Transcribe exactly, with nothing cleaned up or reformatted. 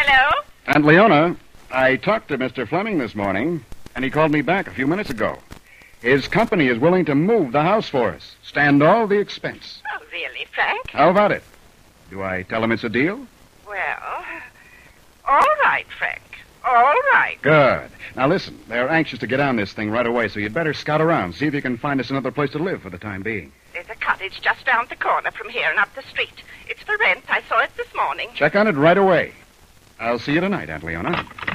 Hello? Aunt Leona, I talked to Mister Fleming this morning, and he called me back a few minutes ago. His company is willing to move the house for us. Stand all the expense. Oh, really, Frank? How about it? Do I tell him it's a deal? Well, all right, Frank. All right. Good. Now listen, they're anxious to get on this thing right away, so you'd better scout around, see if you can find us another place to live for the time being. There's a cottage just round the corner from here and up the street. It's for rent. I saw it this morning. Check on it right away. I'll see you tonight, Aunt Leona.